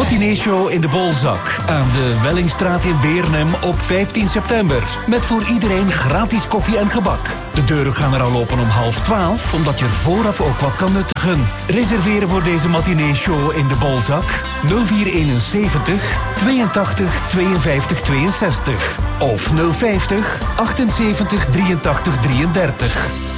Matineeshow in de Bolzak aan de Wellingstraat in Beernem op 15 september. Met voor iedereen gratis koffie en gebak. De deuren gaan er al open om 11:30, omdat je er vooraf ook wat kan nuttigen. Reserveren voor deze Matineeshow in de Bolzak 0471 82 52 62 of 050 78 83 33.